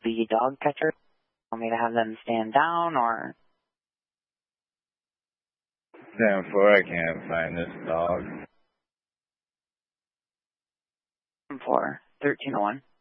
the dog catcher? Want me to have them stand down or? 10-4, I can't find this dog. 4, 1301.